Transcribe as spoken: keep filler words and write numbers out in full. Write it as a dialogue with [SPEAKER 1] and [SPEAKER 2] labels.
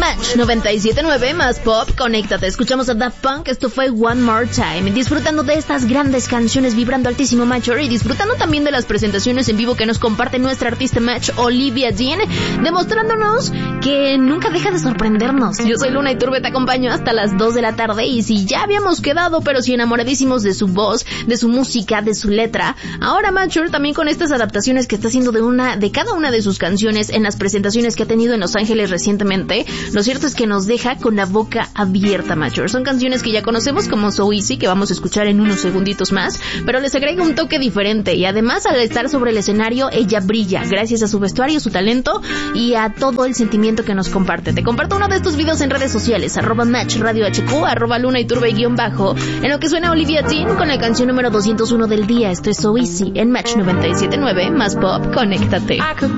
[SPEAKER 1] Match noventa y siete punto nueve más pop, conéctate. Escuchamos a Daft Punk, esto fue One More Time. Disfrutando de estas grandes canciones, vibrando altísimo Matcher y disfrutando también de las presentaciones en vivo que nos comparte nuestra artista Match, Olivia Dean, demostrándonos que nunca deja de sorprendernos. Yo soy Luna Iturbe, te acompaño hasta las dos de la tarde y si ya habíamos quedado, pero si enamoradísimos de su voz, de su música, de su letra, ahora Matcher también con estas adaptaciones que está haciendo de una, de cada una de sus canciones en las presentaciones que ha tenido en Los Ángeles recientemente, lo cierto es que nos deja con la boca abierta, Matcher. Son canciones que ya conocemos como So Easy, que vamos a escuchar en unos segunditos más, pero les agrega un toque diferente y además al estar sobre el escenario ella brilla gracias a su vestuario, su talento y a todo el sentimiento que nos comparte. Te comparto uno de estos videos en redes sociales, arroba Match Radio H Q, arroba Luna Iturbe guión bajo, en lo que suena Olivia Dean con la canción número doscientos uno del día. Esto es So Easy en Match noventa y siete punto nueve más pop, conéctate.